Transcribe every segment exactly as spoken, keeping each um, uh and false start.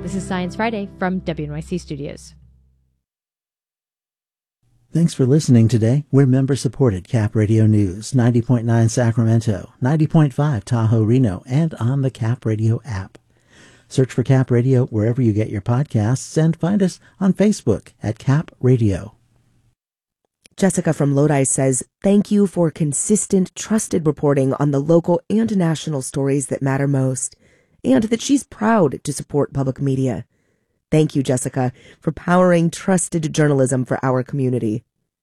This is Science Friday from W N Y C Studios. Thanks for listening today. We're member-supported Cap Radio News, ninety point nine Sacramento, ninety point five Tahoe Reno, and on the Cap Radio app. Search for Cap Radio wherever you get your podcasts and find us on Facebook at Cap Radio. Jessica from Lodi says, thank you for consistent, trusted reporting on the local and national stories that matter most, and that she's proud to support public media. Thank you, Jessica, for powering trusted journalism for our community.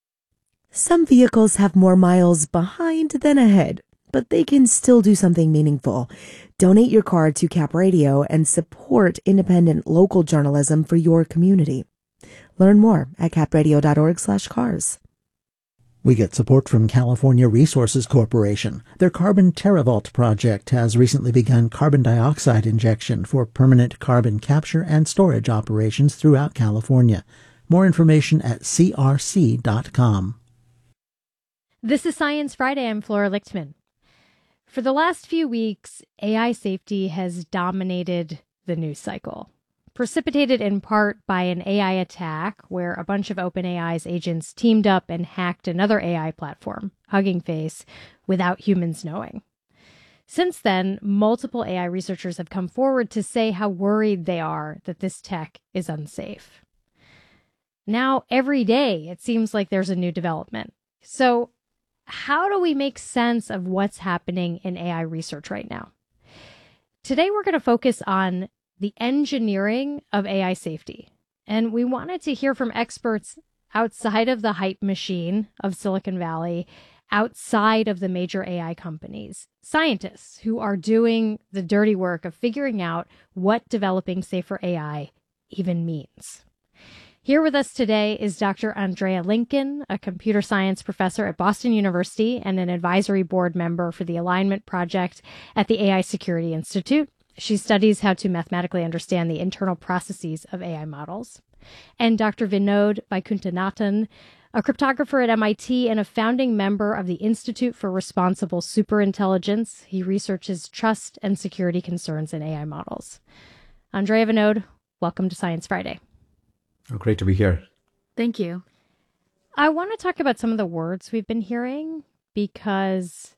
Some vehicles have more miles behind than ahead, but they can still do something meaningful. Donate your car to Cap Radio and support independent local journalism for your community. Learn more at capradio.org slash cars. We get support from California Resources Corporation. Their Carbon TerraVault project has recently begun carbon dioxide injection for permanent carbon capture and storage operations throughout California. More information at c r c dot com. This is Science Friday. I'm Flora Lichtman. For the last few weeks, A I safety has dominated the news cycle, precipitated in part by an A I attack where a bunch of OpenAI's agents teamed up and hacked another A I platform, Hugging Face, without humans knowing. Since then, multiple A I researchers have come forward to say how worried they are that this tech is unsafe. Now, every day, it seems like there's a new development. So, how do we make sense of what's happening in A I research right now? Today, we're going to focus on the engineering of A I safety. And we wanted to hear from experts outside of the hype machine of Silicon Valley, outside of the major A I companies, scientists who are doing the dirty work of figuring out what developing safer A I even means. Here with us today is Doctor Andrea Lincoln, a computer science professor at Boston University and an advisory board member for the Alignment Project at the A I Security Institute. She studies how to mathematically understand the internal processes of A I models. And Doctor Vinod Vaikunthanathan, a cryptographer at M I T and a founding member of the Institute for Responsible Superintelligence. He researches trust and security concerns in A I models. Andrea, Vinod, welcome to Science Friday. Oh, great to be here. Thank you. I want to talk about some of the words we've been hearing because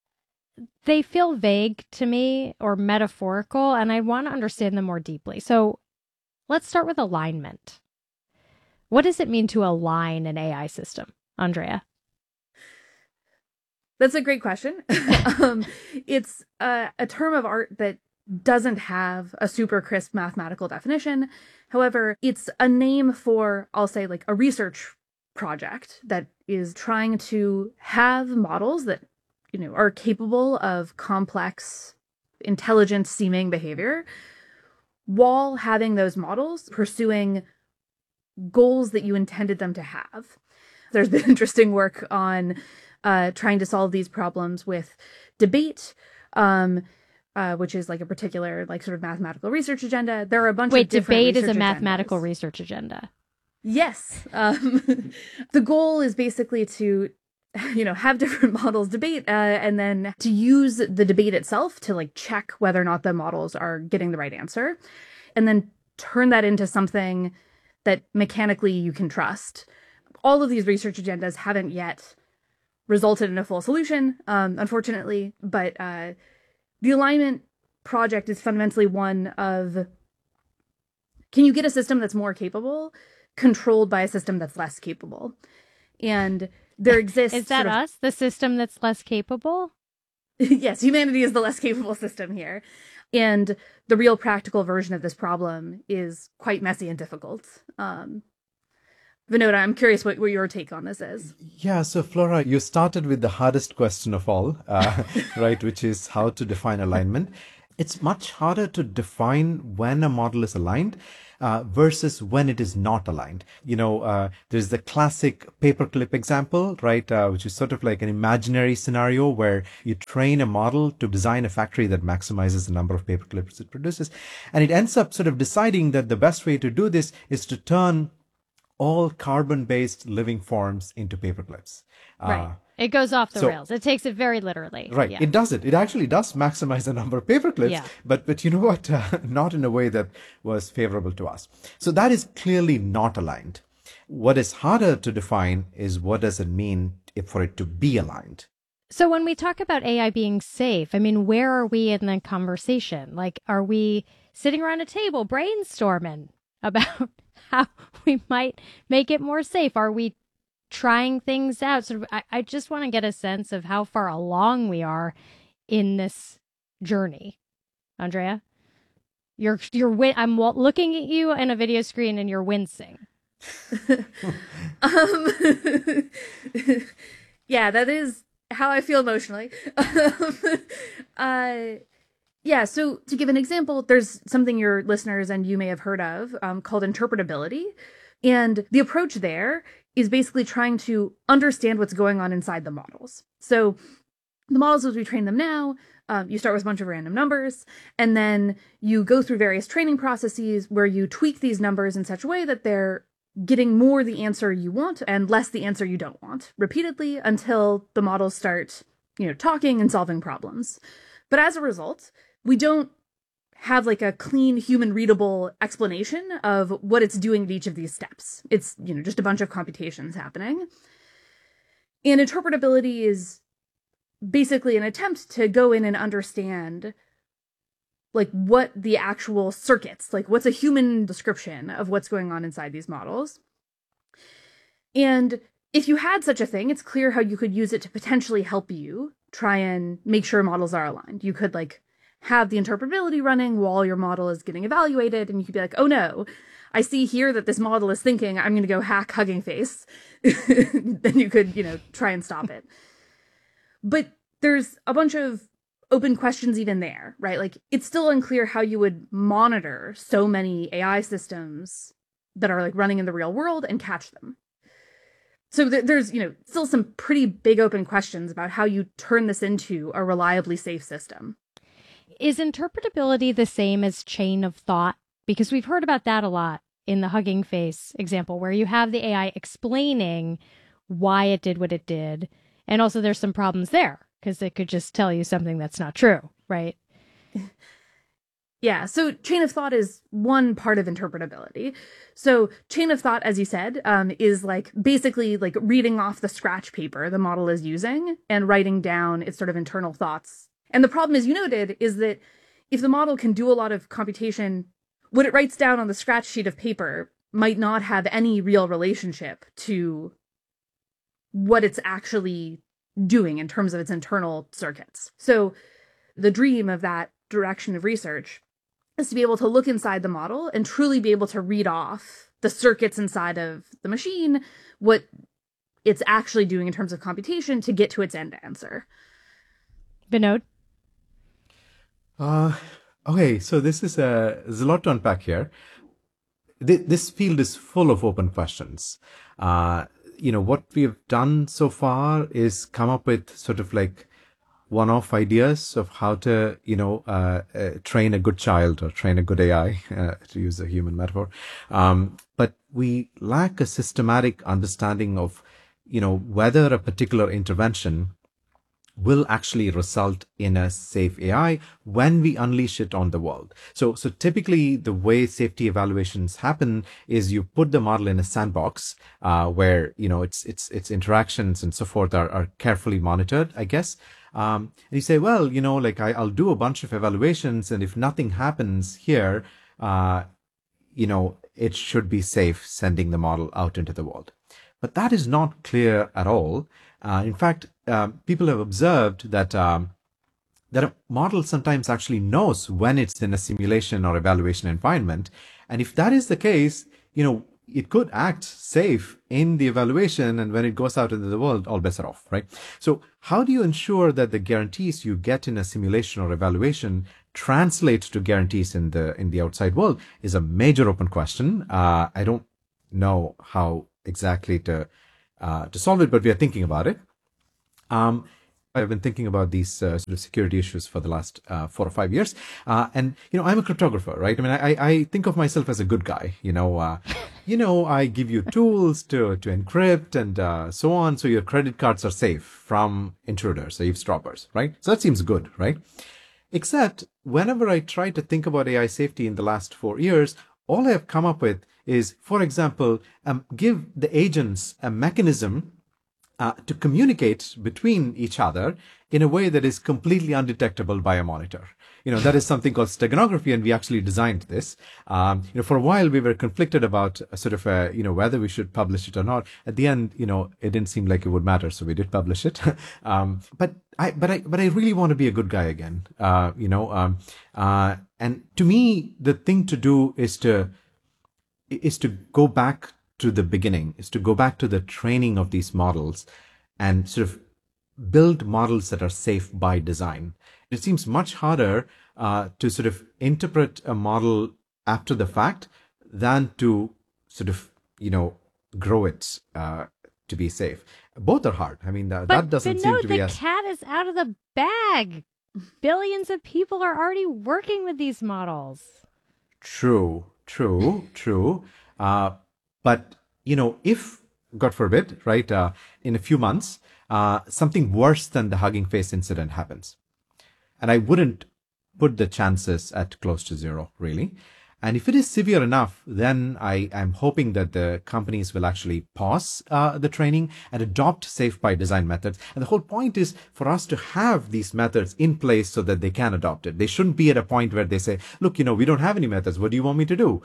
they feel vague to me or metaphorical, and I want to understand them more deeply. So let's start with alignment. What does it mean to align an A I system? Andrea? That's a great question. um, it's a, a term of art that doesn't have a super crisp mathematical definition. However, it's a name for, I'll say, like a research project that is trying to have models that you know, are capable of complex, intelligent-seeming behavior while having those models pursuing goals that you intended them to have. There's been interesting work on uh, trying to solve these problems with debate, um, uh, which is like a particular, like, sort of mathematical research agenda. There are a bunch Wait, of different debate is a research mathematical agendas. research agenda. Yes. Um, the goal is basically to you know, have different models debate uh, and then to use the debate itself to like check whether or not the models are getting the right answer and then turn that into something that mechanically you can trust. All of these research agendas haven't yet resulted in a full solution, um, unfortunately, but uh, the Alignment Project is fundamentally one of, can you get a system that's more capable controlled by a system that's less capable? And there exists... Is that sort of, us, the system that's less capable? Yes, humanity is the less capable system here. And the real practical version of this problem is quite messy and difficult. Um, Vinod, I'm curious what, what your take on this is. Yeah, so Flora, you started with the hardest question of all, uh, right, which is how to define alignment. It's much harder to define when a model is aligned uh, versus when it is not aligned. You know, uh, there's the classic paperclip example, right, uh, which is sort of like an imaginary scenario where you train a model to design a factory that maximizes the number of paperclips it produces. And it ends up sort of deciding that the best way to do this is to turn all carbon-based living forms into paperclips. Right. Uh, It goes off the So- rails. It takes it very literally. Right. Yeah. It does it. It actually does maximize the number of paper clips, Yeah. but but you know what? Uh, not in a way that was favorable to us. So that is clearly not aligned. What is harder to define is what does it mean if, for it to be aligned? So when we talk about A I being safe, I mean, where are we in the conversation? Like, are we sitting around a table brainstorming about how we might make it more safe? Are we trying things out? Sort of, I, I just want to get a sense of how far along we are in this journey. Andrea, you're you're win- I'm wa- looking at you in a video screen and you're wincing. um, yeah, that is how I feel emotionally. uh, yeah, so to give an example, there's something your listeners and you may have heard of um, called interpretability. And the approach there is basically trying to understand what's going on inside the models. So the models, as we train them now, um, you start with a bunch of random numbers, and then you go through various training processes where you tweak these numbers in such a way that they're getting more the answer you want and less the answer you don't want, repeatedly until the models start, you know, talking and solving problems. But as a result, we don't have like a clean human readable explanation of what it's doing at each of these steps. It's, you know, just a bunch of computations happening. And interpretability is basically an attempt to go in and understand like what the actual circuits, like what's a human description of what's going on inside these models. And if you had such a thing, it's clear how you could use it to potentially help you try and make sure models are aligned. You could like have the interpretability running while your model is getting evaluated, and you could be like, oh no, I see here that this model is thinking I'm going to go hack Hugging Face. Then you could, you know, try and stop it. But there's a bunch of open questions even there, right? Like, it's still unclear how you would monitor so many A I systems that are like running in the real world and catch them. So th- there's, you know, still some pretty big open questions about how you turn this into a reliably safe system. Is interpretability the same as chain of thought? Because we've heard about that a lot in the Hugging Face example, where you have the A I explaining why it did what it did. And also there's some problems there, because it could just tell you something that's not true, right? Yeah, so chain of thought is one part of interpretability. So chain of thought, as you said, um, is like basically like reading off the scratch paper the model is using and writing down its sort of internal thoughts. And the problem, as you noted, is that if the model can do a lot of computation, what it writes down on the scratch sheet of paper might not have any real relationship to what it's actually doing in terms of its internal circuits. So the dream of that direction of research is to be able to look inside the model and truly be able to read off the circuits inside of the machine, what it's actually doing in terms of computation to get to its end answer. Vinod? Uh, okay, so this is a, there's a lot to unpack here. Th- this field is full of open questions. Uh, you know, what we have done so far is come up with sort of like one-off ideas of how to, you know, uh, uh, train a good child or train a good A I, uh, to use a human metaphor. Um, but we lack a systematic understanding of, you know, whether a particular intervention will actually result in a safe A I when we unleash it on the world. So, so typically the way safety evaluations happen is you put the model in a sandbox, uh, where, you know, its, its, its interactions and so forth are, are carefully monitored, I guess. Um, and you say, well, you know, like I, I'll do a bunch of evaluations, and if nothing happens here, uh, you know, it should be safe sending the model out into the world. But that is not clear at all. Uh, in fact, um, people have observed that um, that a model sometimes actually knows when it's in a simulation or evaluation environment. And if that is the case, you know, it could act safe in the evaluation, and when it goes out into the world, all bets are off, right? So how do you ensure that the guarantees you get in a simulation or evaluation translate to guarantees in the in the outside world is a major open question. Uh, I don't know how exactly to uh, to solve it, but we are thinking about it. Um, I've been thinking about these uh, sort of security issues for the last uh, four or five years. Uh, and, you know, I'm a cryptographer, right? I mean, I, I think of myself as a good guy, you know, uh, you know, I give you tools to, to encrypt and uh, so on, so your credit cards are safe from intruders, eavesdroppers, right? So that seems good, right? Except whenever I try to think about A I safety in the last four years, all I have come up with is, for example, um, give the agents a mechanism uh, to communicate between each other in a way that is completely undetectable by a monitor. You know, that is something called steganography, and we actually designed this. Um, you know, for a while we were conflicted about uh, sort of, uh, you know, whether we should publish it or not. At the end, you know, it didn't seem like it would matter, so we did publish it. um, but I, but I, but I really want to be a good guy again. Uh, you know, um, uh, and to me, the thing to do is to is to go back to the beginning, is to go back to the training of these models, and sort of build models that are safe by design. It seems much harder uh, to sort of interpret a model after the fact than to sort of, you know, grow it uh, to be safe. Both are hard. I mean, that, but, that doesn't but seem no, to be the as... cat is out of the bag. Billions of people are already working with these models. True, true, true. Uh, but, you know, if, God forbid, right, uh, in a few months, uh, something worse than the Hugging Face incident happens. And I wouldn't put the chances at close to zero, really. And if it is severe enough, then I am hoping that the companies will actually pause uh, the training and adopt safe by design methods. And the whole point is for us to have these methods in place so that they can adopt it. They shouldn't be at a point where they say, look, you know, we don't have any methods. What do you want me to do?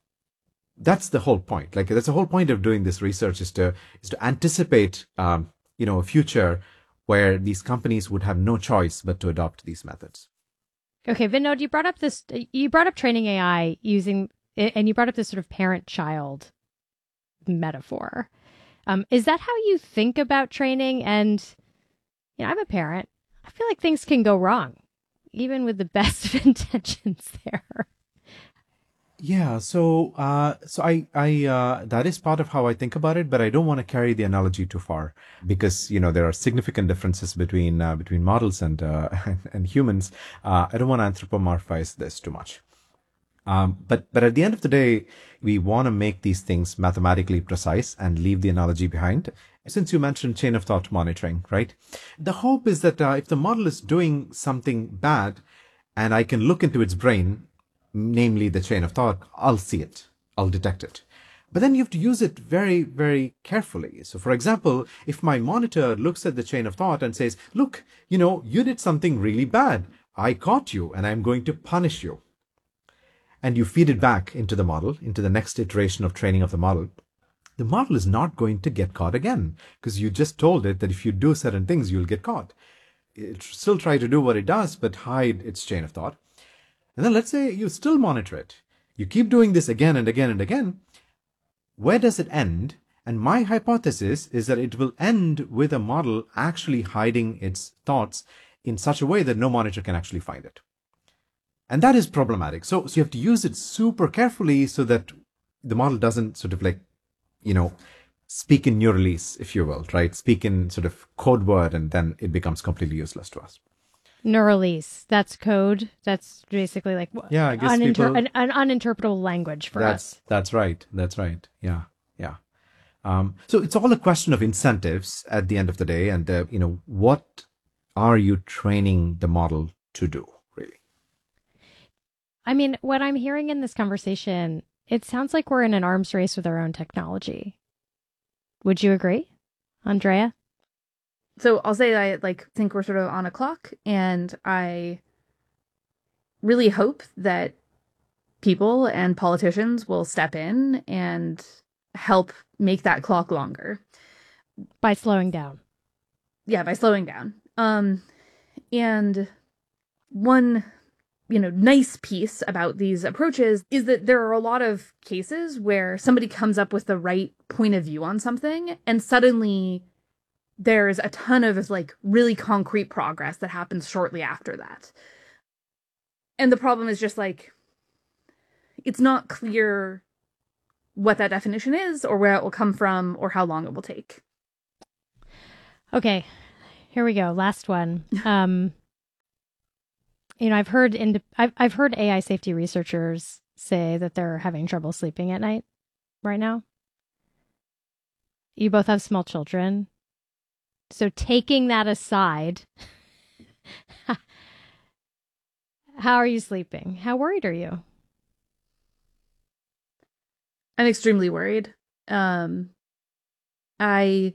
That's the whole point. Like, that's the whole point of doing this research, is to is to anticipate, um, you know, a future where these companies would have no choice but to adopt these methods. Okay, Vinod, you brought up this, you brought up training A I using, and you brought up this sort of parent-child metaphor. Um, is that how you think about training? And, you know, I'm a parent. I feel like things can go wrong, even with the best of intentions there. Yeah, so uh, so I I uh, that is part of how I think about it, but I don't want to carry the analogy too far, because you know there are significant differences between uh, between models and uh, and, and humans. Uh, I don't want to anthropomorphize this too much. Um, but but at the end of the day, we want to make these things mathematically precise and leave the analogy behind. Since you mentioned chain of thought monitoring, right? The hope is that uh, if the model is doing something bad, and I can look into its brain, namely the chain of thought, I'll see it, I'll detect it. But then you have to use it very, very carefully. So for example, if my monitor looks at the chain of thought and says, look, you know, you did something really bad. I caught you and I'm going to punish you. And you feed it back into the model, into the next iteration of training of the model, the model is not going to get caught again, because you just told it that if you do certain things, you'll get caught. It'll still try to do what it does, but hide its chain of thought. And then let's say you still monitor it. You keep doing this again and again and again. Where does it end? And my hypothesis is that it will end with a model actually hiding its thoughts in such a way that no monitor can actually find it. And that is problematic. So, so you have to use it super carefully so that the model doesn't sort of like, you know, speak in neuralese, if you will, right? Speak in sort of code word, and then it becomes completely useless to us. Neuralese, that's code. That's basically like yeah, I guess uninter- people, an, an uninterpretable language for that's, us. That's right. That's right. Yeah, yeah. Um, so it's all a question of incentives at the end of the day, and uh, you know, what are you training the model to do, really? I mean, what I'm hearing in this conversation, it sounds like we're in an arms race with our own technology. Would you agree, Andrea? So I'll say I like think we're sort of on a clock, and I really hope that people and politicians will step in and help make that clock longer. By slowing down. Yeah, by slowing down. Um, and one, you know, nice piece about these approaches is that there are a lot of cases where somebody comes up with the right point of view on something, and suddenly there's a ton of like really concrete progress that happens shortly after that. And the problem is just like, it's not clear what that definition is, or where it will come from, or how long it will take. Okay, here we go. Last one. Um, you know, I've heard in, I've I've heard A I safety researchers say that they're having trouble sleeping at night right now? You both have small children. So taking that aside, how are you sleeping? How worried are you? I'm extremely worried. Um, I,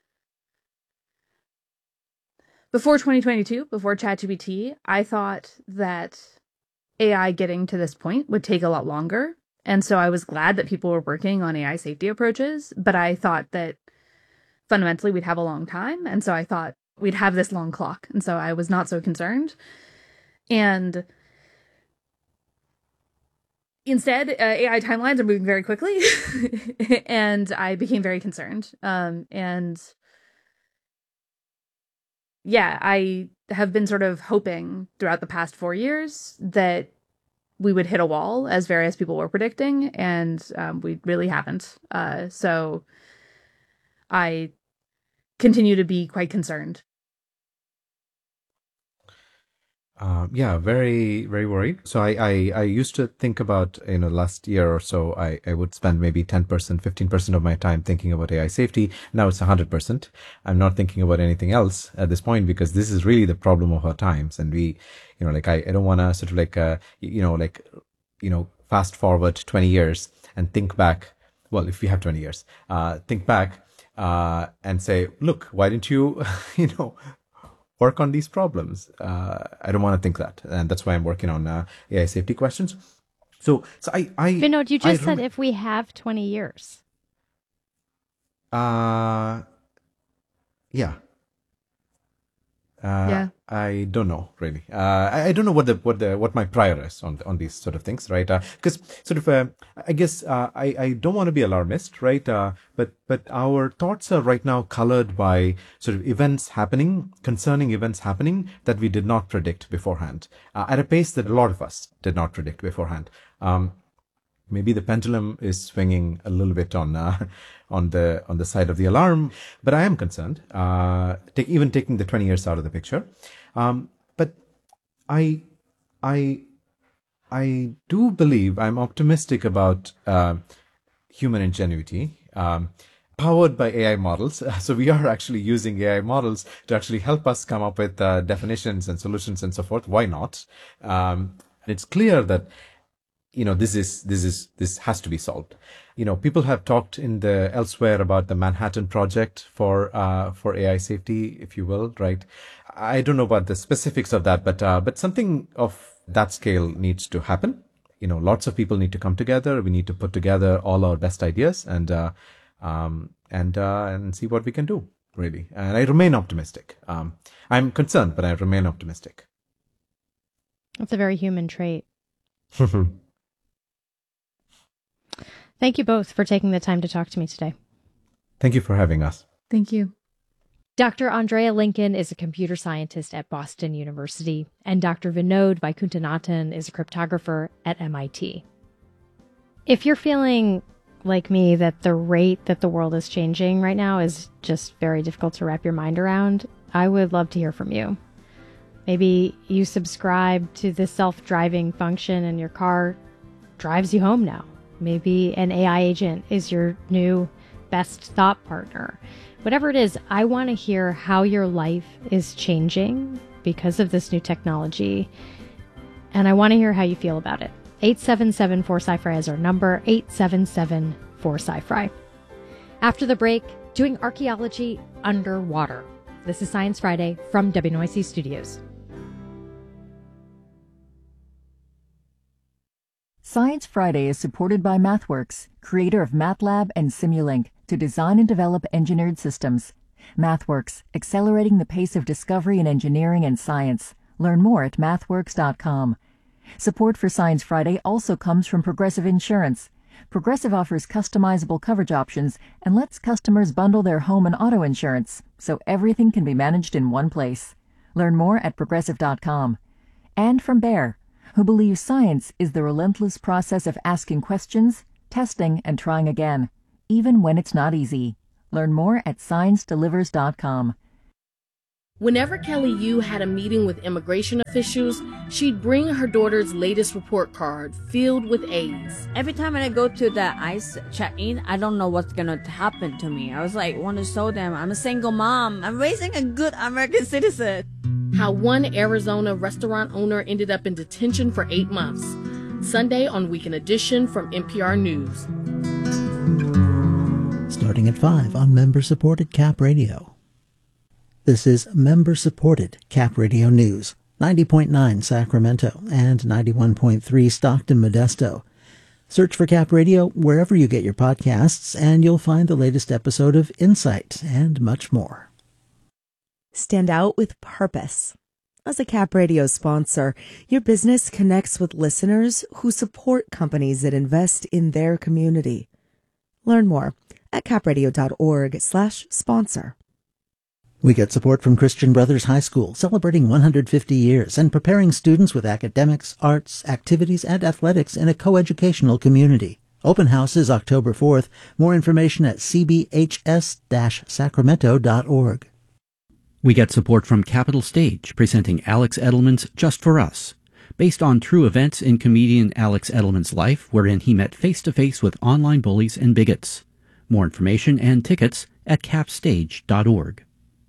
before twenty twenty-two, before ChatGPT, I thought that A I getting to this point would take a lot longer. And so I was glad that people were working on A I safety approaches, but I thought that fundamentally we'd have a long time. And so I thought we'd have this long clock. And so I was not so concerned. And instead, uh, A I timelines are moving very quickly. And I became very concerned. Um, and yeah, I have been sort of hoping throughout the past four years that we would hit a wall, as various people were predicting, and um, we really haven't. Uh, so I continue to be quite concerned. Uh, yeah, very, very worried. So I, I, I used to think about, you know, last year or so, I, I would spend maybe ten percent, fifteen percent of my time thinking about A I safety. Now it's one hundred percent. I'm not thinking about anything else at this point because this is really the problem of our times. And we, you know, like I, I don't want to sort of like, uh, you know, like, you know, fast forward twenty years and think back. Well, if we have twenty years, uh, think back, uh, and say, look, why didn't you, you know, work on these problems? Uh, I don't want to think that. And that's why I'm working on uh, A I safety questions. So, so I, I, Vinod, you just I said rem- if we have twenty years. Uh, yeah. Uh, Yeah. I don't know really. Uh, I, I don't know what the what the what my prior is on on these sort of things, right? Because uh, sort of, uh, I guess uh, I I don't want to be alarmist, right? Uh, but but our thoughts are right now colored by sort of events happening, concerning events happening that we did not predict beforehand, uh, at a pace that a lot of us did not predict beforehand. Um, maybe the pendulum is swinging a little bit on uh, on the on the side of the alarm, but I am concerned. Uh, take, even taking the twenty years out of the picture, um, but I I I do believe I'm optimistic about uh, human ingenuity. Um, powered by A I models. So we are actually using A I models to actually help us come up with uh, definitions and solutions and so forth. Why not? Um, it's clear that you know, this is, this is, this has to be solved. You know, people have talked in the elsewhere about the Manhattan Project for, uh, for A I safety, if you will, right? I don't know about the specifics of that, but, uh, but something of that scale needs to happen. You know, lots of people need to come together. We need to put together all our best ideas and, uh, um, and, uh, and see what we can do, really. And I remain optimistic. Um, I'm concerned, but I remain optimistic. That's a very human trait. Thank you both for taking the time to talk to me today. Thank you for having us. Thank you. Doctor Andrea Lincoln is a computer scientist at Boston University, and Doctor Vinod Vaikuntanathan is a cryptographer at M I T. If you're feeling like me that the rate that the world is changing right now is just very difficult to wrap your mind around, I would love to hear from you. Maybe you subscribe to the self-driving function and your car drives you home now. Maybe an A I agent is your new best thought partner. Whatever it is, I want to hear how your life is changing because of this new technology. And I want to hear how you feel about it. eight seven seven four sci fi is our number, eight seven seven four sci fi. After the break, doing archaeology underwater. This is Science Friday from W N Y C Studios. Science Friday is supported by MathWorks, creator of MATLAB and Simulink, to design and develop engineered systems. MathWorks, accelerating the pace of discovery in engineering and science. Learn more at mathworks dot com. Support for Science Friday also comes from Progressive Insurance. Progressive offers customizable coverage options and lets customers bundle their home and auto insurance, so everything can be managed in one place. Learn more at progressive dot com. And from Bayer, who believes science is the relentless process of asking questions, testing, and trying again, even when it's not easy. Learn more at science delivers dot com. Whenever Kelly Yu had a meeting with immigration officials, she'd bring her daughter's latest report card filled with A's. Every time I go to the ICE check-in, I don't know what's gonna happen to me. I was like, want to show them I'm a single mom. I'm raising a good American citizen. How one Arizona restaurant owner ended up in detention for eight months. Sunday on Weekend Edition from N P R News. Starting at five on member-supported Cap Radio. This is member-supported Cap Radio News, ninety point nine Sacramento and ninety-one point three Stockton Modesto. Search for Cap Radio wherever you get your podcasts, and you'll find the latest episode of Insight and much more. Stand out with purpose. As a Cap Radio sponsor, your business connects with listeners who support companies that invest in their community. Learn more at capradio.org slash sponsor. We get support from Christian Brothers High School, celebrating one hundred fifty years and preparing students with academics, arts, activities, and athletics in a coeducational community. Open house is October fourth. More information at c b h s dash sacramento dot org. We get support from Capital Stage, presenting Alex Edelman's Just for Us, based on true events in comedian Alex Edelman's life, wherein he met face-to-face with online bullies and bigots. More information and tickets at cap stage dot org.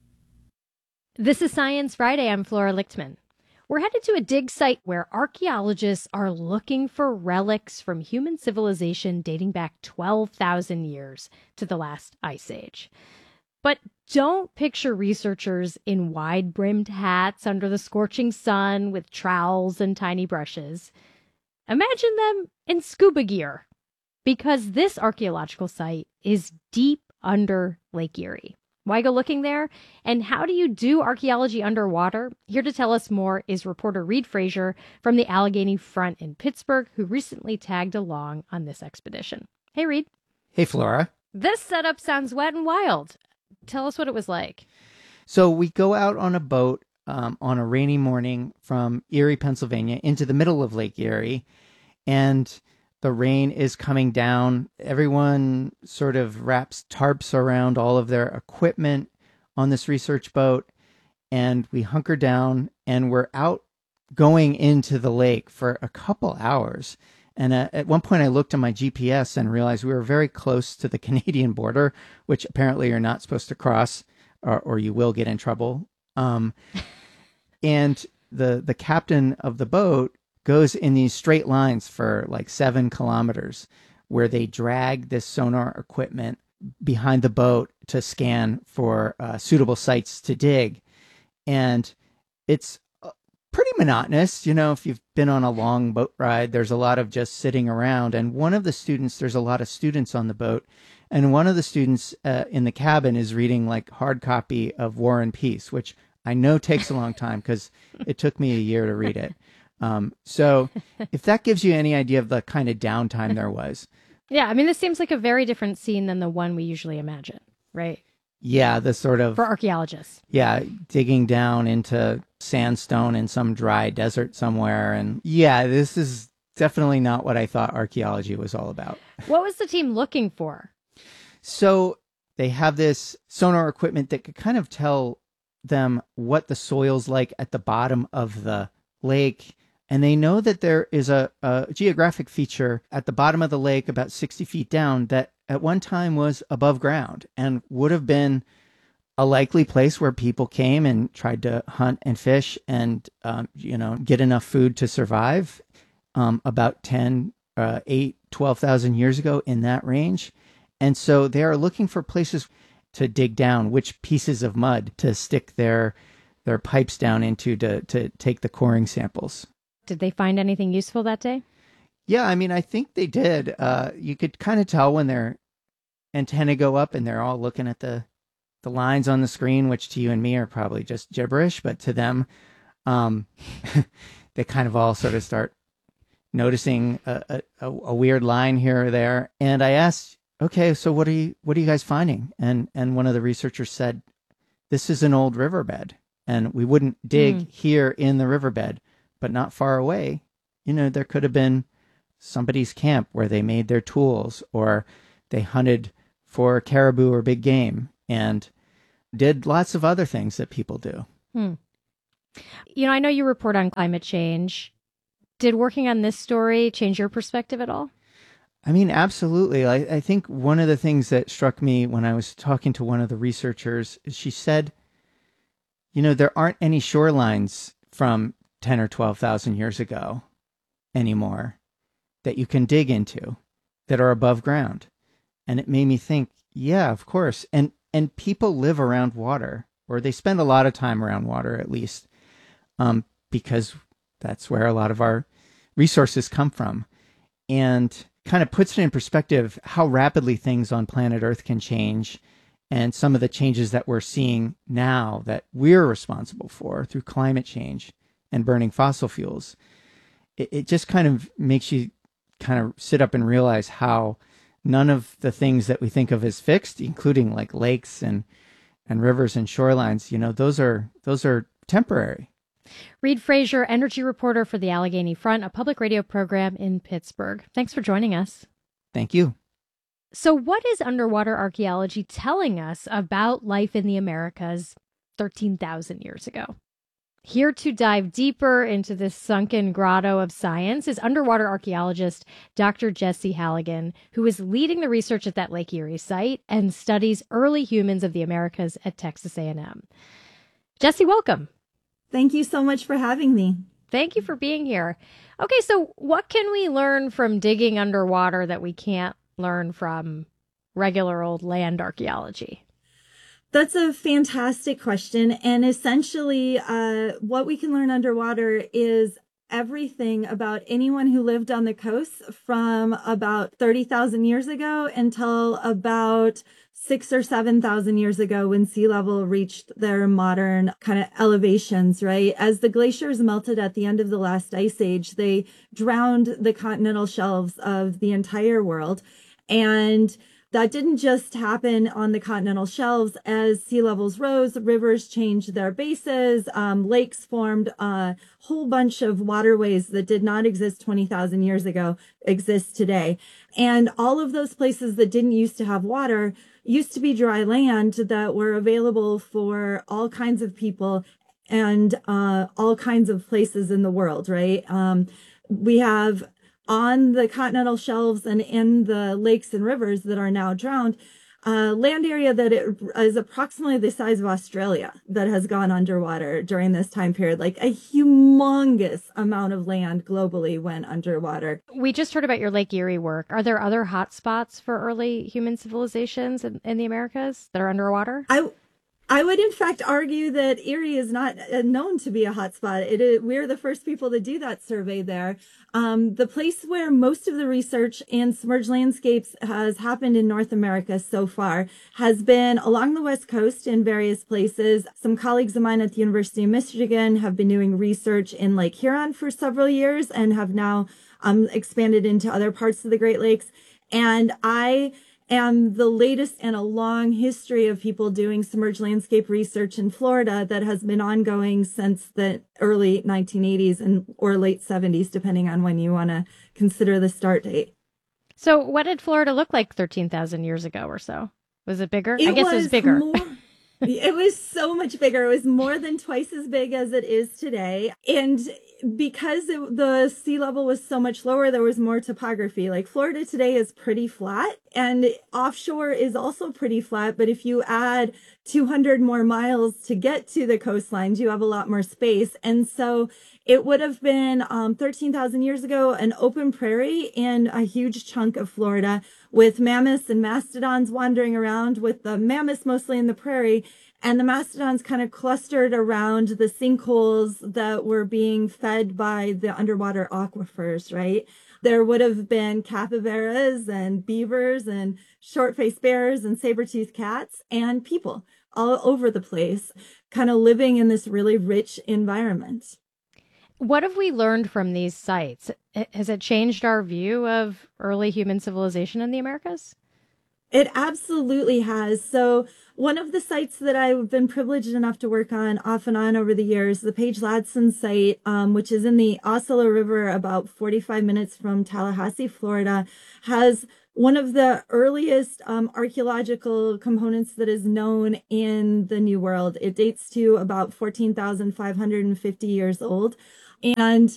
This is Science Friday. I'm Flora Lichtman. We're headed to a dig site where archaeologists are looking for relics from human civilization dating back twelve thousand years to the last ice age. But don't picture researchers in wide-brimmed hats under the scorching sun with trowels and tiny brushes. Imagine them in scuba gear, because this archaeological site is deep under Lake Erie. Why go looking there? And how do you do archaeology underwater? Here to tell us more is reporter Reid Frazier from the Allegheny Front in Pittsburgh, who recently tagged along on this expedition. Hey, Reid. Hey, Flora. This setup sounds wet and wild. Tell us what it was like. So we go out on a boat um, on a rainy morning from Erie, Pennsylvania, into the middle of Lake Erie, and the rain is coming down. Everyone sort of wraps tarps around all of their equipment on this research boat, and we hunker down, and we're out going into the lake for a couple hours. And uh, at one point I looked at my G P S and realized we were very close to the Canadian border, which apparently you're not supposed to cross, or, or you will get in trouble. Um, and the the captain of the boat goes in these straight lines for like seven kilometers where they drag this sonar equipment behind the boat to scan for uh, suitable sites to dig. And it's pretty monotonous. You know, if you've been on a long boat ride, there's a lot of just sitting around. And one of the students, there's a lot of students on the boat. And one of the students uh, in the cabin is reading like hard copy of War and Peace, which I know takes a long time because it took me a year to read it. Um, so if that gives you any idea of the kind of downtime there was. Yeah, I mean, this seems like a very different scene than the one we usually imagine, right? Yeah, the sort of... For archaeologists. Yeah, digging down into sandstone in some dry desert somewhere. And yeah, this is definitely not what I thought archaeology was all about. What was the team looking for? So they have this sonar equipment that could kind of tell them what the soil's like at the bottom of the lake. And they know that there is a, a geographic feature at the bottom of the lake about sixty feet down that at one time was above ground and would have been a likely place where people came and tried to hunt and fish and, um, you know, get enough food to survive um, about ten, uh, eight, twelve thousand years ago in that range. And so they are looking for places to dig down, which pieces of mud to stick their their pipes down into to, to take the coring samples. Did they find anything useful that day? Yeah, I mean, I think they did. Uh, you could kind of tell when their antennae go up and they're all looking at the the lines on the screen, which to you and me are probably just gibberish, but to them, um, they kind of all sort of start noticing a, a, a weird line here or there. And I asked, okay, so what are you what are you guys finding? And and one of the researchers said, this is an old riverbed, and we wouldn't dig mm. here in the riverbed. But not far away, you know, there could have been somebody's camp where they made their tools, or they hunted for caribou or big game and did lots of other things that people do. Hmm. You know, I know you report on climate change. Did working on this story change your perspective at all? I mean, absolutely. I, I think one of the things that struck me when I was talking to one of the researchers is she said, you know, there aren't any shorelines from ten or twelve thousand years ago anymore that you can dig into that are above ground. And it made me think, yeah, of course. And and people live around water, or they spend a lot of time around water at least, um, because that's where a lot of our resources come from. And kind of puts it in perspective how rapidly things on planet Earth can change, and some of the changes that we're seeing now that we're responsible for through climate change and burning fossil fuels. It, it just kind of makes you kind of sit up and realize how none of the things that we think of as fixed, including like lakes and, and rivers and shorelines, you know, those are those are temporary. Reid Frazier, energy reporter for the Allegheny Front, a public radio program in Pittsburgh. Thanks for joining us. Thank you. So what is underwater archaeology telling us about life in the Americas thirteen thousand years ago? Here to dive deeper into this sunken grotto of science is underwater archaeologist Doctor Jesse Halligan, who is leading the research at that Lake Erie site and studies early humans of the Americas at Texas A and M. Jesse, welcome. Thank you so much for having me. Thank you for being here. Okay, so what can we learn from digging underwater that we can't learn from regular old land archaeology? That's a fantastic question. And essentially, uh, what we can learn underwater is everything about anyone who lived on the coast from about thirty thousand years ago until about six or seven thousand years ago when sea level reached their modern kind of elevations, right? As the glaciers melted at the end of the last ice age, they drowned the continental shelves of the entire world. And that didn't just happen on the continental shelves. As sea levels rose, rivers changed their bases, um, lakes formed, a whole bunch of waterways that did not exist twenty thousand years ago exist today. And all of those places that didn't used to have water used to be dry land that were available for all kinds of people and uh, all kinds of places in the world, right? Um, we have on the continental shelves and in the lakes and rivers that are now drowned, uh, land area that it is approximately the size of Australia that has gone underwater during this time period. Like a humongous amount of land globally went underwater. We just heard about your Lake Erie work. Are there other hotspots for early human civilizations in, in the Americas that are underwater? I I would, in fact, argue that Erie is not known to be a hotspot. It is, we're the first people to do that survey there. Um, the place where most of the research in submerged landscapes has happened in North America so far has been along the West Coast in various places. Some colleagues of mine at the University of Michigan have been doing research in Lake Huron for several years and have now um, expanded into other parts of the Great Lakes. And I am the latest in a long history of people doing submerged landscape research in Florida that has been ongoing since the early nineteen eighties and or late seventies, depending on when you want to consider the start date. So what did Florida look like thirteen thousand years ago or so? Was it bigger? It I guess was it was bigger. More, it was so much bigger. It was more than twice as big as it is today. And because it, the sea level was so much lower, there was more topography. Like Florida today is pretty flat and offshore is also pretty flat. But if you add two hundred more miles to get to the coastlines, you have a lot more space. And so it would have been um, thirteen thousand years ago, an open prairie in a huge chunk of Florida with mammoths and mastodons wandering around, with the mammoths mostly in the prairie and the mastodons kind of clustered around the sinkholes that were being fed by the underwater aquifers, right? There would have been capybaras and beavers and short-faced bears and saber-toothed cats and people all over the place, kind of living in this really rich environment. What have we learned from these sites? Has it changed our view of early human civilization in the Americas? It absolutely has. So one of the sites that I've been privileged enough to work on off and on over the years, the Paige Ladson site, um, which is in the Osceola River, about forty-five minutes from Tallahassee, Florida, has one of the earliest um, archaeological components that is known in the New World. It dates to about fourteen thousand five hundred fifty years old and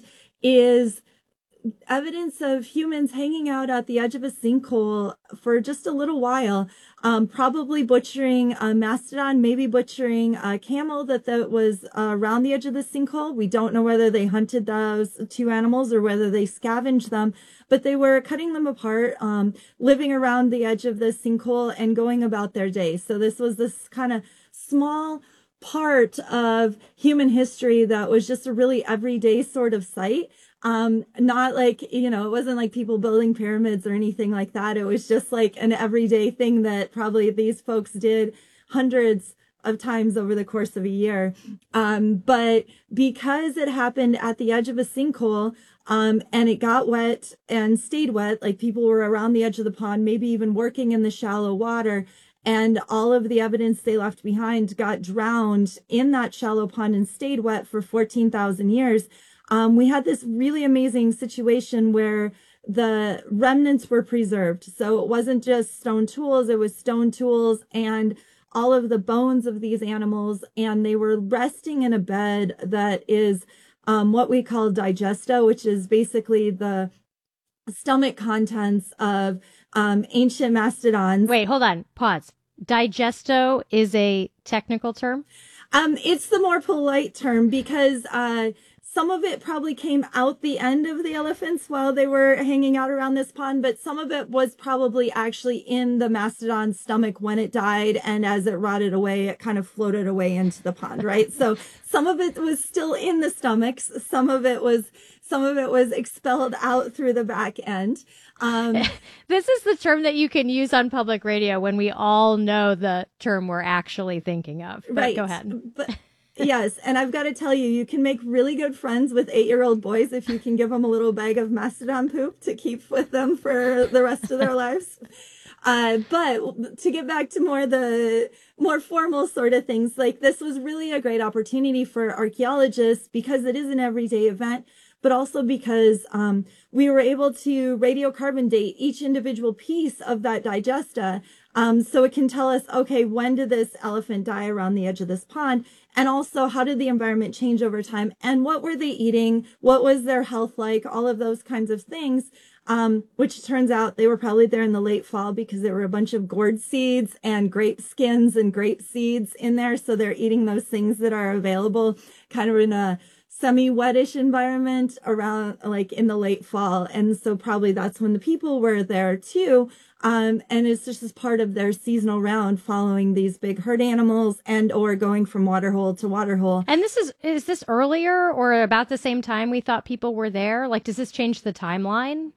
is evidence of humans hanging out at the edge of a sinkhole for just a little while, um, probably butchering a mastodon, maybe butchering a camel that, that was uh, around the edge of the sinkhole. We don't know whether they hunted those two animals or whether they scavenged them, but they were cutting them apart, um, living around the edge of the sinkhole and going about their day. So this was this kind of small part of human history that was just a really everyday sort of site. Um, not like, you know, it wasn't like people building pyramids or anything like that. It was just like an everyday thing that probably these folks did hundreds of times over the course of a year. Um, but because it happened at the edge of a sinkhole, um, and it got wet and stayed wet, like people were around the edge of the pond, maybe even working in the shallow water, and all of the evidence they left behind got drowned in that shallow pond and stayed wet for fourteen thousand years. Um, we had this really amazing situation where the remnants were preserved. So it wasn't just stone tools, it was stone tools and all of the bones of these animals. And they were resting in a bed that is um, what we call digesta, which is basically the stomach contents of um, ancient mastodons. Wait, hold on. Pause. Digesto is a technical term? Um, it's the more polite term because uh, some of it probably came out the end of the elephants while they were hanging out around this pond, but some of it was probably actually in the mastodon's stomach when it died. And as it rotted away, it kind of floated away into the pond, right? So some of it was still in the stomachs. Some of it was, some of it was expelled out through the back end. Um, this is the term that you can use on public radio when we all know the term we're actually thinking of. But right. Go ahead. But, yes. And I've got to tell you, you can make really good friends with eight-year-old boys if you can give them a little bag of mastodon poop to keep with them for the rest of their lives. Uh, but to get back to more the more formal sort of things, like this was really a great opportunity for archaeologists because it is an everyday event, but also because um, we were able to radiocarbon date each individual piece of that digesta. Um, so it can tell us, okay, when did this elephant die around the edge of this pond? And also, how did the environment change over time? And what were they eating? What was their health like? All of those kinds of things, um, which turns out they were probably there in the late fall because there were a bunch of gourd seeds and grape skins and grape seeds in there. So they're eating those things that are available kind of in a semi-wettish environment around like in the late fall. And so probably that's when the people were there too. Um, and it's just as part of their seasonal round following these big herd animals and or going from waterhole to waterhole. And this is, is this earlier or about the same time we thought people were there? Like, does this change the timeline?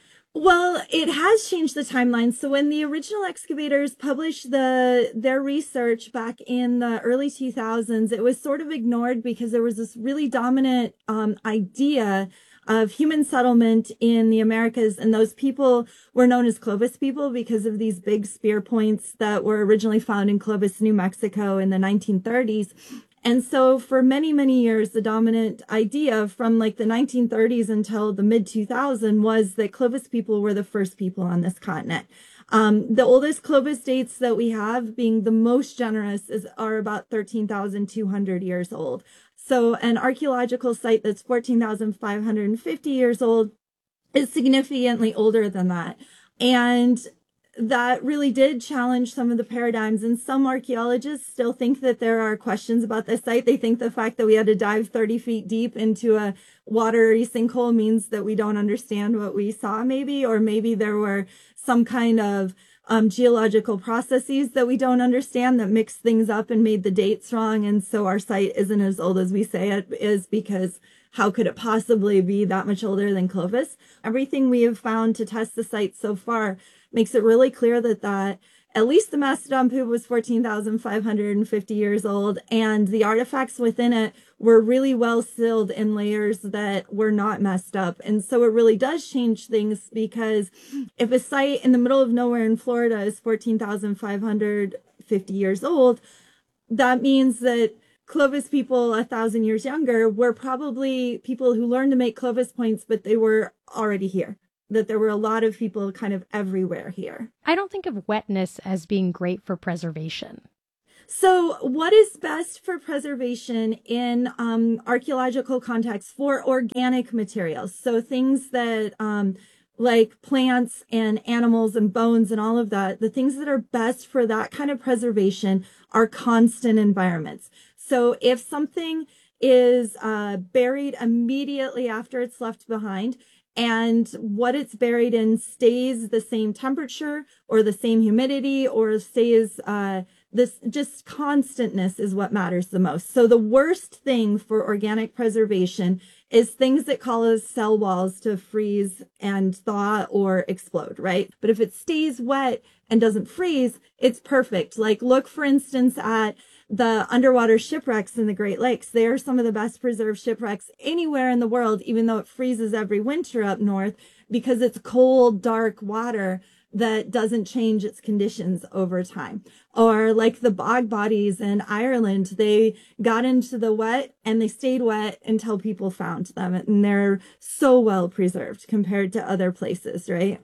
Well, it has changed the timeline. So when the original excavators published the their research back in the early two thousands, it was sort of ignored because there was this really dominant um, idea of human settlement in the Americas. And those people were known as Clovis people because of these big spear points that were originally found in Clovis, New Mexico in the nineteen thirties. And so for many, many years, the dominant idea from like the nineteen thirties until the mid two thousands was that Clovis people were the first people on this continent. Um, the oldest Clovis dates that we have, being the most generous, is are about thirteen thousand two hundred years old. So an archaeological site that's fourteen thousand five hundred fifty years old is significantly older than that. And that really did challenge some of the paradigms. And some archaeologists still think that there are questions about this site. They think the fact that we had to dive thirty feet deep into a watery sinkhole means that we don't understand what we saw, maybe, or maybe there were some kind of um, geological processes that we don't understand that mixed things up and made the dates wrong. And so our site isn't as old as we say it is, because how could it possibly be that much older than Clovis? Everything we have found to test the site so far makes it really clear that that at least the mastodon poop was fourteen thousand five hundred fifty years old, and the artifacts within it were really well sealed in layers that were not messed up. And so it really does change things, because if a site in the middle of nowhere in Florida is fourteen thousand five hundred fifty years old, that means that Clovis people a thousand years younger were probably people who learned to make Clovis points, but they were already here. That there were a lot of people kind of everywhere here. I don't think of wetness as being great for preservation. So what is best for preservation in um, archaeological context for organic materials? So things that um, like plants and animals and bones and all of that, the things that are best for that kind of preservation are constant environments. So if something is uh, buried immediately after it's left behind, and what it's buried in stays the same temperature or the same humidity or stays uh, this just constantness is what matters the most. So the worst thing for organic preservation is things that cause cell walls to freeze and thaw or explode, right? But if it stays wet and doesn't freeze, it's perfect. Like look, for instance, at the underwater shipwrecks in the Great Lakes. They are some of the best preserved shipwrecks anywhere in the world, even though it freezes every winter up north, because it's cold, dark water that doesn't change its conditions over time. Or like the bog bodies in Ireland, they got into the wet and they stayed wet until people found them. And they're so well preserved compared to other places, right?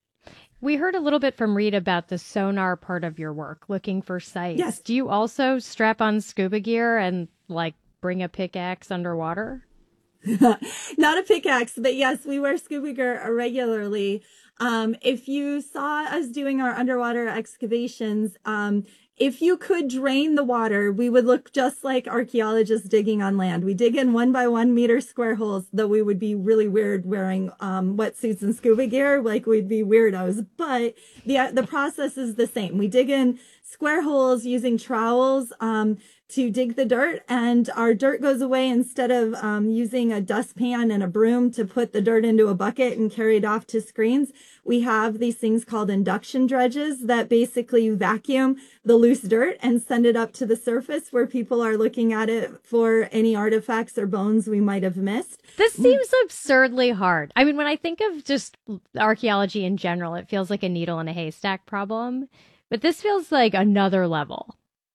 We heard a little bit from Reed about the sonar part of your work, looking for sites. Yes. Do you also strap on scuba gear and like bring a pickaxe underwater? Not a pickaxe, but yes, we wear scuba gear regularly. Um, if you saw us doing our underwater excavations, um, if you could drain the water, we would look just like archaeologists digging on land. We dig in one by one meter square holes, though we would be really weird wearing um, wetsuits and scuba gear, like we'd be weirdos. But the the process is the same. We dig in square holes using trowels um, to dig the dirt, and our dirt goes away. Instead of um, using a dustpan and a broom to put the dirt into a bucket and carry it off to screens, we have these things called induction dredges that basically vacuum the loose dirt and send it up to the surface where people are looking at it for any artifacts or bones we might have missed. This seems absurdly hard. I mean, when I think of just archaeology in general, it feels like a needle in a haystack problem, but this feels like another level.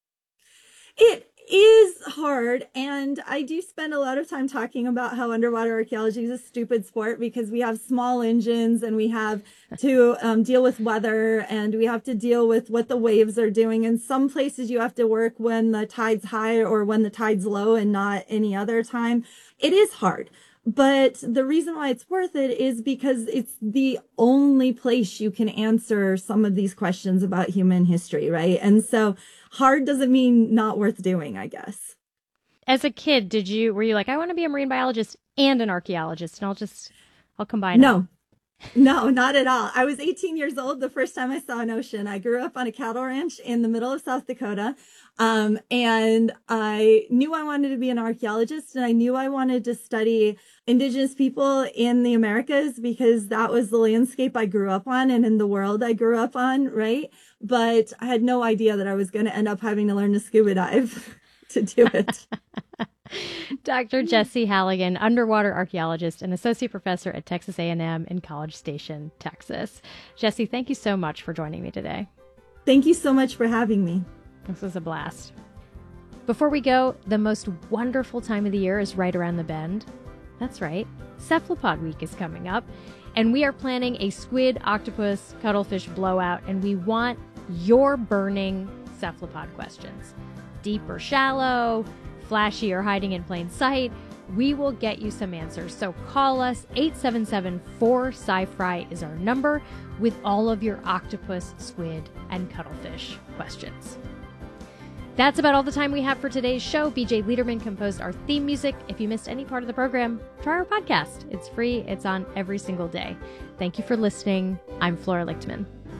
It is hard, and I do spend a lot of time talking about how underwater archaeology is a stupid sport because we have small engines and we have to um, deal with weather and we have to deal with what the waves are doing. In some places you have to work when the tide's high or when the tide's low and not any other time. It is hard. But the reason why it's worth it is because it's the only place you can answer some of these questions about human history, right? And so hard doesn't mean not worth doing, I guess. As a kid, did you, were you like, I want to be a marine biologist and an archaeologist, and I'll just, I'll combine No. them? No, not at all. I was eighteen years old the first time I saw an ocean. I grew up on a cattle ranch in the middle of South Dakota. Um, and I knew I wanted to be an archaeologist, and I knew I wanted to study indigenous people in the Americas because that was the landscape I grew up on and in the world I grew up on, right? But I had no idea that I was going to end up having to learn to scuba dive to do it. Doctor Jessie Halligan, underwater archaeologist and associate professor at Texas A and M in College Station, Texas. Jessie, thank you so much for joining me today. Thank you so much for having me. This was a blast. Before we go, the most wonderful time of the year is right around the bend. That's right, Cephalopod Week is coming up, and we are planning a squid, octopus, cuttlefish blowout, and we want your burning cephalopod questions. Deep or shallow, flashy or hiding in plain sight, we will get you some answers. So call us, eight seven seven four sci fry is our number, with all of your octopus, squid, and cuttlefish questions. That's about all the time we have for today's show. B J Liederman composed our theme music. If you missed any part of the program, try our podcast. It's free. It's on every single day. Thank you for listening. I'm Flora Lichtman.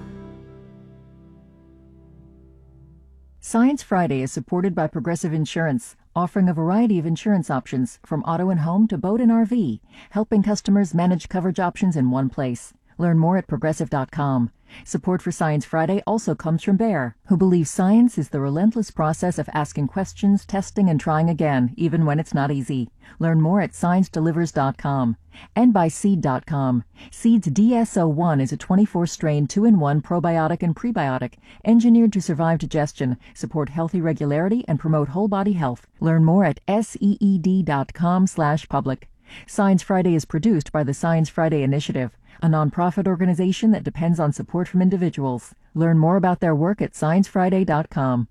Science Friday is supported by Progressive Insurance, offering a variety of insurance options from auto and home to boat and R V, helping customers manage coverage options in one place. Learn more at progressive dot com. Support for Science Friday also comes from Bayer, who believes science is the relentless process of asking questions, testing, and trying again, even when it's not easy. Learn more at science delivers dot com. And by seed dot com. Seed's D S zero one is a twenty-four strain two in one probiotic and prebiotic, engineered to survive digestion, support healthy regularity, and promote whole body health. Learn more at seed dot com slash public. Science Friday is produced by the Science Friday Initiative, a nonprofit organization that depends on support from individuals. Learn more about their work at science friday dot com.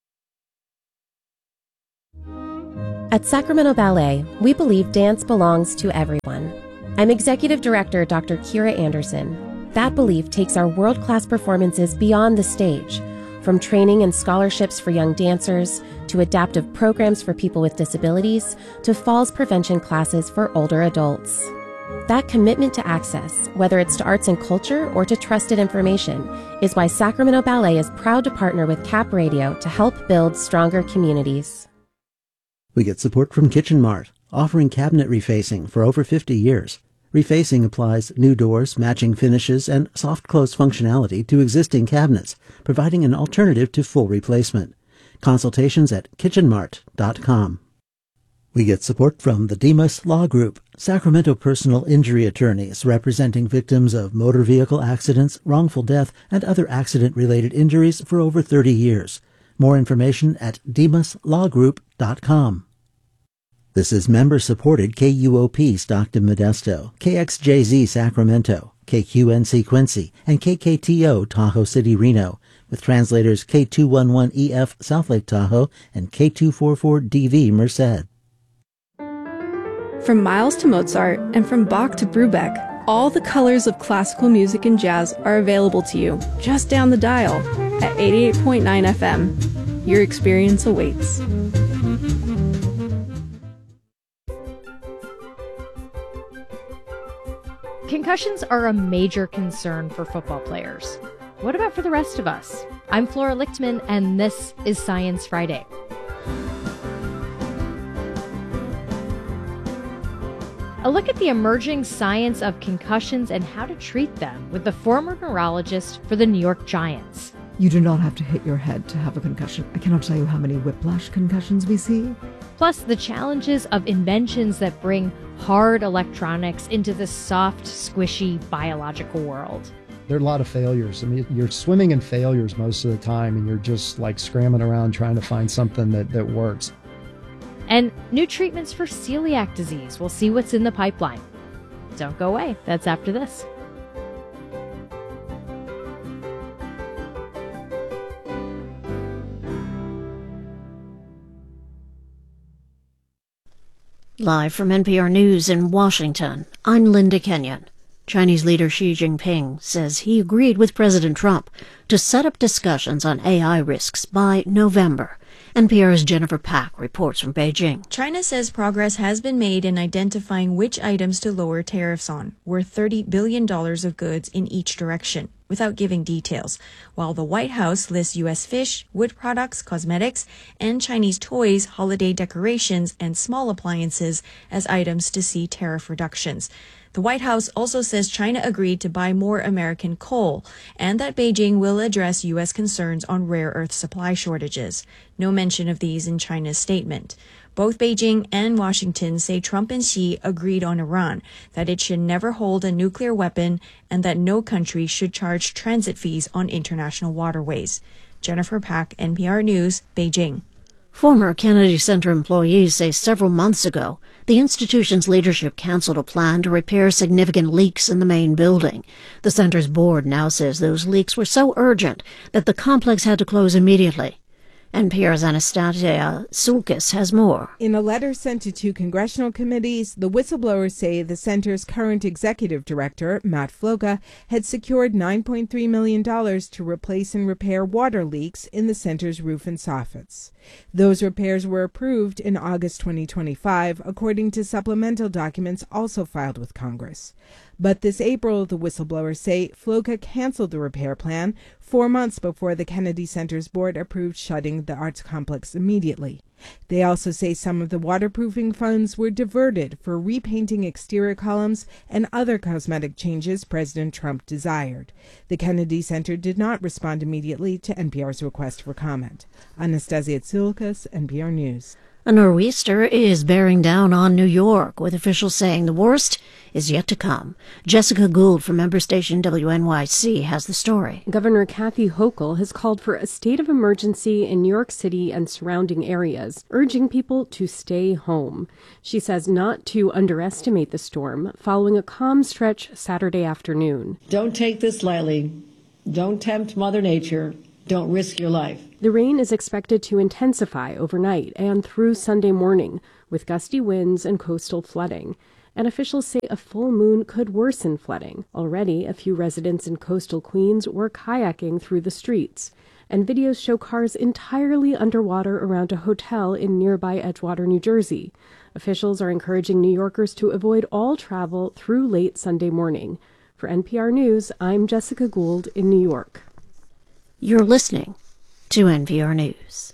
At Sacramento Ballet, we believe dance belongs to everyone. I'm Executive Director Doctor Kira Anderson. That belief takes our world-class performances beyond the stage, from training and scholarships for young dancers, to adaptive programs for people with disabilities, to falls prevention classes for older adults. That commitment to access, whether it's to arts and culture or to trusted information, is why Sacramento Ballet is proud to partner with Cap Radio to help build stronger communities. We get support from Kitchen Mart, offering cabinet refacing for over fifty years. Refacing applies new doors, matching finishes, and soft close functionality to existing cabinets, providing an alternative to full replacement. Consultations at kitchen mart dot com. We get support from the Demas Law Group, Sacramento personal injury attorneys representing victims of motor vehicle accidents, wrongful death, and other accident-related injuries for over thirty years. More information at demas law group dot com. This is member-supported K U O P Stockton Modesto, K X J Z Sacramento, K Q N C Quincy, and K K T O Tahoe City Reno, with translators K two eleven E F South Lake Tahoe and K two forty-four D V Merced. From Miles to Mozart and from Bach to Brubeck, all the colors of classical music and jazz are available to you just down the dial at eighty-eight point nine F M. Your experience awaits. Concussions are a major concern for football players. What about for the rest of us? I'm Flora Lichtman, and this is Science Friday. A look at the emerging science of concussions and how to treat them with the former neurologist for the New York Giants. You do not have to hit your head to have a concussion. I cannot tell you how many whiplash concussions we see. Plus, the challenges of inventions that bring hard electronics into the soft, squishy biological world. There are a lot of failures. I mean, you're swimming in failures most of the time, and you're just like scrambling around trying to find something that, that works. And new treatments for celiac disease. We'll see what's in the pipeline. Don't go away. That's after this. Live from N P R News in Washington, I'm Linda Kenyon. Chinese leader Xi Jinping says he agreed with President Trump to set up discussions on A I risks by November. N P R's Jennifer Pack reports from Beijing. China says progress has been made in identifying which items to lower tariffs on, worth thirty billion dollars of goods in each direction, without giving details, while the White House lists U S fish, wood products, cosmetics, and Chinese toys, holiday decorations, and small appliances as items to see tariff reductions. The White House also says China agreed to buy more American coal and that Beijing will address U S concerns on rare earth supply shortages. No mention of these in China's statement. Both Beijing and Washington say Trump and Xi agreed on Iran, that it should never hold a nuclear weapon, and that no country should charge transit fees on international waterways. Jennifer Pack, N P R News, Beijing. Former Kennedy Center employees say several months ago, the institution's leadership canceled a plan to repair significant leaks in the main building. The center's board now says those leaks were so urgent that the complex had to close immediately. N P R's Anastasia Sulkis has more. In a letter sent to two congressional committees, the whistleblowers say the center's current executive director, Matt Floga, had secured nine point three million dollars to replace and repair water leaks in the center's roof and soffits. Those repairs were approved in August twenty twenty-five, according to supplemental documents also filed with Congress. But this April, the whistleblowers say FLOCA canceled the repair plan four months before the Kennedy Center's board approved shutting the arts complex immediately. They also say some of the waterproofing funds were diverted for repainting exterior columns and other cosmetic changes President Trump desired. The Kennedy Center did not respond immediately to N P R's request for comment. Anastasia Tsoulikas, N P R News. A nor'easter is bearing down on New York, with officials saying the worst is yet to come. Jessica Gould from member station W N Y C has the story. Governor Kathy Hochul has called for a state of emergency in New York City and surrounding areas, urging people to stay home. She says not to underestimate the storm, following a calm stretch Saturday afternoon. Don't take this lightly. Don't tempt Mother Nature. Don't risk your life. The rain is expected to intensify overnight and through Sunday morning, with gusty winds and coastal flooding. And officials say a full moon could worsen flooding. Already, a few residents in coastal Queens were kayaking through the streets. And videos show cars entirely underwater around a hotel in nearby Edgewater, New Jersey. Officials are encouraging New Yorkers to avoid all travel through late Sunday morning. For N P R News, I'm Jessica Gould in New York. You're listening to N P R News.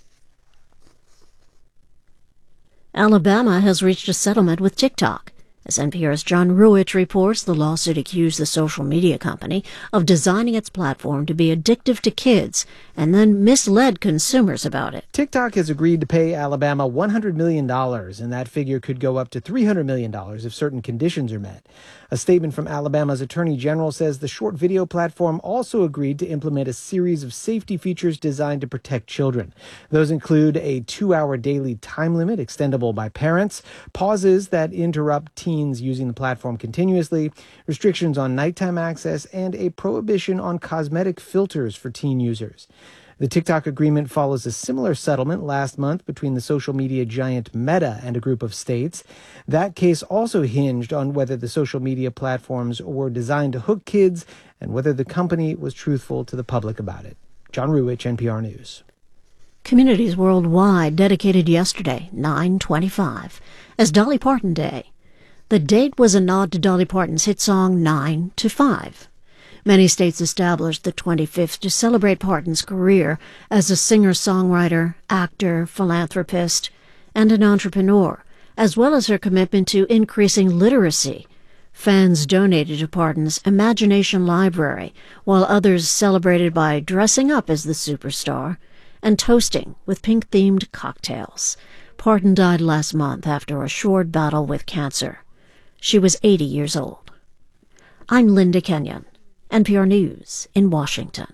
Alabama has reached a settlement with TikTok. As N P R's John Ruwitch reports, the lawsuit accused the social media company of designing its platform to be addictive to kids and then misled consumers about it. TikTok has agreed to pay Alabama one hundred million dollars, and that figure could go up to three hundred million dollars if certain conditions are met. A statement from Alabama's Attorney General says the short video platform also agreed to implement a series of safety features designed to protect children. Those include a two-hour daily time limit extendable by parents, pauses that interrupt teens using the platform continuously, restrictions on nighttime access, and a prohibition on cosmetic filters for teen users. The TikTok agreement follows a similar settlement last month between the social media giant Meta and a group of states. That case also hinged on whether the social media platforms were designed to hook kids and whether the company was truthful to the public about it. John Ruwitch, N P R News. Communities worldwide dedicated yesterday, nine twenty-five, as Dolly Parton Day. The date was a nod to Dolly Parton's hit song nine to five. Many states established the twenty-fifth to celebrate Parton's career as a singer-songwriter, actor, philanthropist, and an entrepreneur, as well as her commitment to increasing literacy. Fans donated to Parton's Imagination Library, while others celebrated by dressing up as the superstar and toasting with pink-themed cocktails. Parton died last month after a short battle with cancer. She was eighty years old. I'm Linda Kenyon, N P R News in Washington.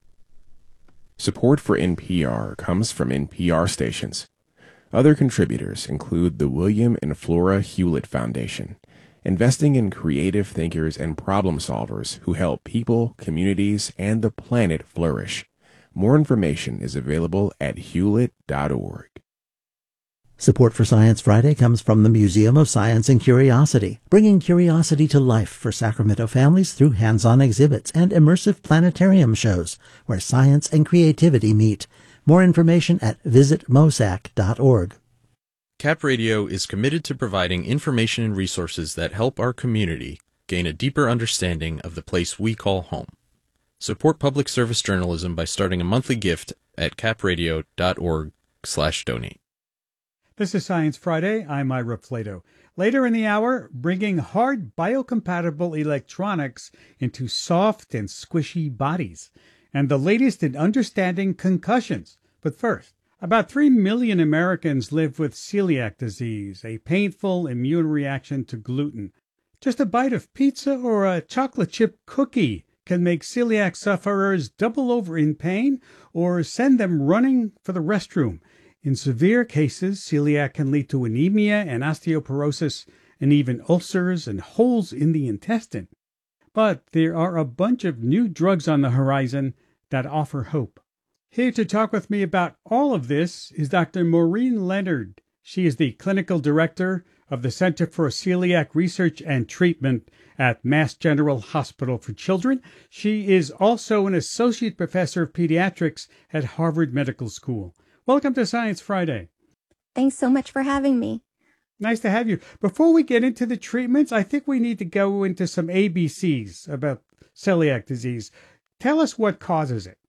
Support for N P R comes from N P R stations. Other contributors include the William and Flora Hewlett Foundation, investing in creative thinkers and problem solvers who help people, communities, and the planet flourish. More information is available at hewlett dot org. Support for Science Friday comes from the Museum of Science and Curiosity, bringing curiosity to life for Sacramento families through hands-on exhibits and immersive planetarium shows where science and creativity meet. More information at visit mosac dot org. Cap Radio is committed to providing information and resources that help our community gain a deeper understanding of the place we call home. Support public service journalism by starting a monthly gift at capradio dot org slash donate. This is Science Friday. I'm Ira Flato. Later in the hour, bringing hard biocompatible electronics into soft and squishy bodies, and the latest in understanding concussions. But first, about three million Americans live with celiac disease, a painful immune reaction to gluten. Just a bite of pizza or a chocolate chip cookie can make celiac sufferers double over in pain or send them running for the restroom. In severe cases, celiac can lead to anemia and osteoporosis and even ulcers and holes in the intestine. But there are a bunch of new drugs on the horizon that offer hope. Here to talk with me about all of this is Doctor Maureen Leonard. She is the clinical director of the Center for Celiac Research and Treatment at Mass General Hospital for Children. She is also an associate professor of pediatrics at Harvard Medical School. Welcome to Science Friday. Thanks so much for having me. Nice to have you. Before we get into the treatments, I think we need to go into some A B Cs about celiac disease. Tell us what causes it.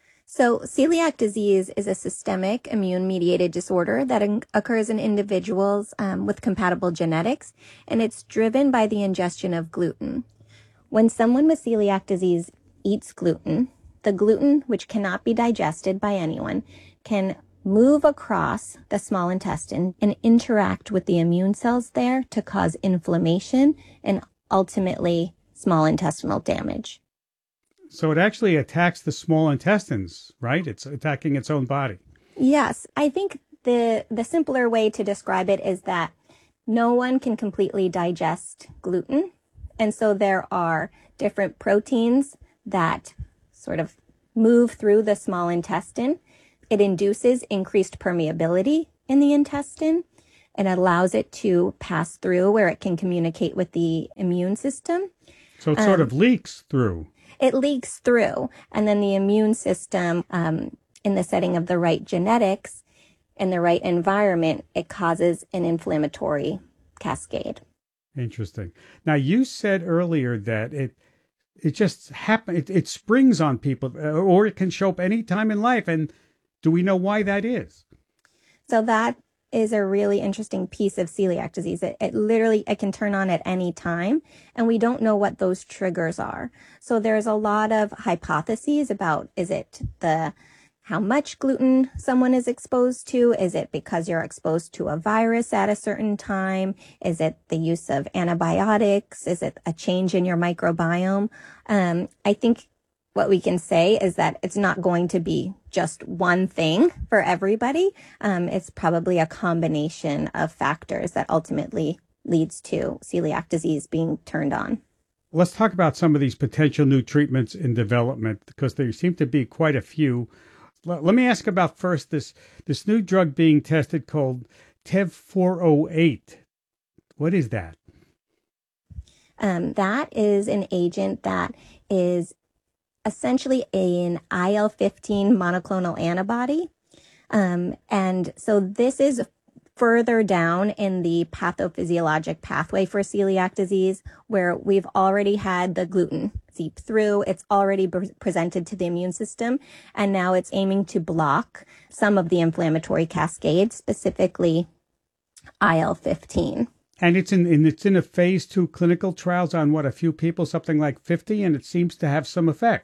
So celiac disease is a systemic immune-mediated disorder that in- occurs in individuals um, with compatible genetics, and it's driven by the ingestion of gluten. When someone with celiac disease eats gluten, the gluten, which cannot be digested by anyone, can move across the small intestine and interact with the immune cells there to cause inflammation and ultimately small intestinal damage. So it actually attacks the small intestines, right? It's attacking its own body. Yes, I think the the simpler way to describe it is that no one can completely digest gluten. And so there are different proteins that sort of move through the small intestine. It induces increased permeability in the intestine and allows it to pass through where it can communicate with the immune system. So it sort Um, of leaks through. It leaks through, and then the immune system, um, in the setting of the right genetics, in the right environment, it causes an inflammatory cascade. Interesting. Now, you said earlier that it it just happen it, it springs on people, uh, or it can show up any time in life. And do we know why that is? So that is a really interesting piece of celiac disease. It, it literally, it can turn on at any time, and we don't know what those triggers are. So there's a lot of hypotheses about, is it the how much gluten someone is exposed to? Is it because you're exposed to a virus at a certain time? Is it the use of antibiotics? Is it a change in your microbiome? Um, I think what we can say is that it's not going to be just one thing for everybody. Um, it's probably a combination of factors that ultimately leads to celiac disease being turned on. Let's talk about some of these potential new treatments in development, because there seem to be quite a few. Let me ask about first this this new drug being tested called T E V four oh eight. What is that? Um, that is an agent that is essentially an I L fifteen monoclonal antibody. Um, and so this is further down in the pathophysiologic pathway for celiac disease, where we've already had the gluten seep through. It's already pre- presented to the immune system, and now it's aiming to block some of the inflammatory cascade, specifically I L fifteen. And it's in, in it's in a phase two clinical trials on what, a few people, something like fifty, and it seems to have some effect.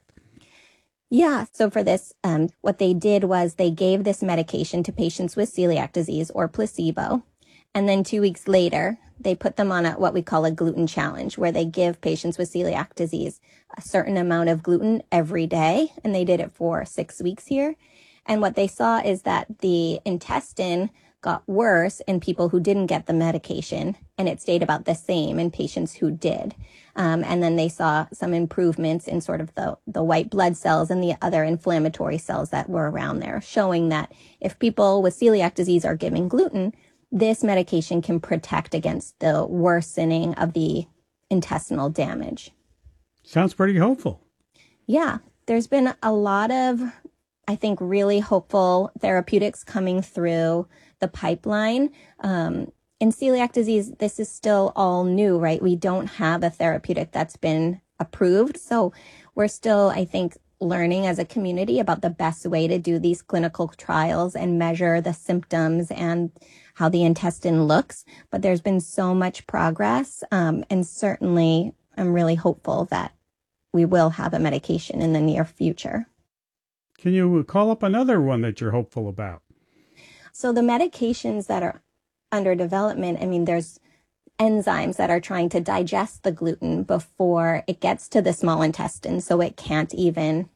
Yeah. So for this, um, what they did was they gave this medication to patients with celiac disease or placebo. And then two weeks later, they put them on a, what we call a gluten challenge, where they give patients with celiac disease a certain amount of gluten every day. And they did it for six weeks here. And what they saw is that the intestine got worse in people who didn't get the medication, and it stayed about the same in patients who did. Um, and then they saw some improvements in sort of the, the white blood cells and the other inflammatory cells that were around there, showing that if people with celiac disease are given gluten, this medication can protect against the worsening of the intestinal damage. Sounds pretty hopeful. Yeah, there's been a lot of, I think, really hopeful therapeutics coming through the pipeline. Um, in celiac disease, this is still all new, right? We don't have a therapeutic that's been approved. So we're still, I think, learning as a community about the best way to do these clinical trials and measure the symptoms and how the intestine looks. But there's been so much progress. Um, and certainly, I'm really hopeful that we will have a medication in the near future. Can you call up another one that you're hopeful about? So the medications that are under development, I mean, there's enzymes that are trying to digest the gluten before it gets to the small intestine, so it can't even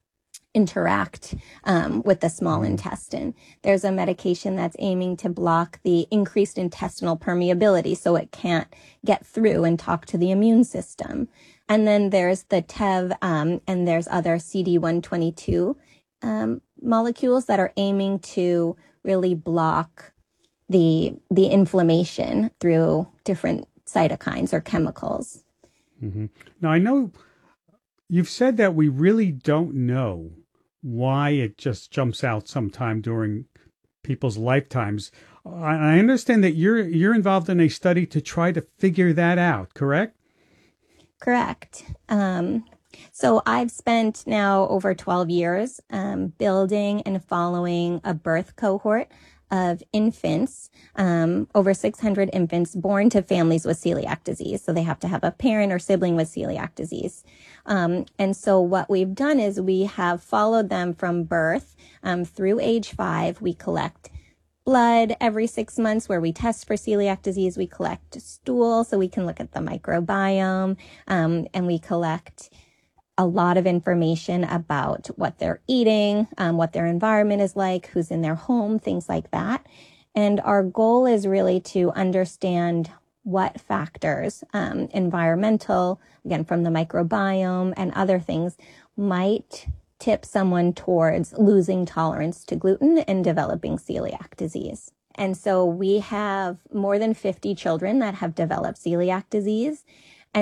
interact um, with the small intestine. There's a medication that's aiming to block the increased intestinal permeability, so it can't get through and talk to the immune system. And then there's the T E V, um, and there's other C D one twenty-two um, molecules that are aiming to really block the the inflammation through different cytokines or chemicals. Mm-hmm. Now, I know you've said that we really don't know why it just jumps out sometime during people's lifetimes. I understand that you're you're involved in a study to try to figure that out, correct? Correct. Um, so I've spent now over twelve years um, building and following a birth cohort of infants, um, over six hundred infants born to families with celiac disease. So they have to have a parent or sibling with celiac disease. Um, and so what we've done is we have followed them from birth um, through age five. We collect blood every six months where we test for celiac disease. We collect stool so we can look at the microbiome, um, and we collect a lot of information about what they're eating, um, what their environment is like, who's in their home, things like that. And our goal is really to understand what factors, um, environmental, again, from the microbiome and other things, might tip someone towards losing tolerance to gluten and developing celiac disease. And so we have more than fifty children that have developed celiac disease.